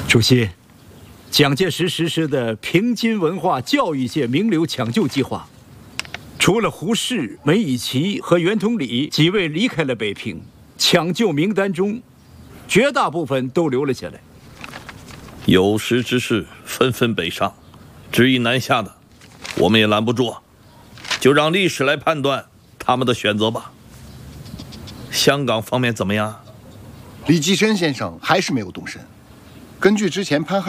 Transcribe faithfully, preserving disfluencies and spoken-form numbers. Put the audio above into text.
主席，蒋介石实施的平津文化教育界名流抢救计划，除了胡适、梅贻琦和袁同礼几位离开了北平，抢救名单中，绝大部分都留了下来。 有识之士纷纷北上，执意南下的，我们也拦不住啊，就让历史来判断他们的选择吧。香港方面怎么样？ 李济深先生还是没有动身。根据之前潘汉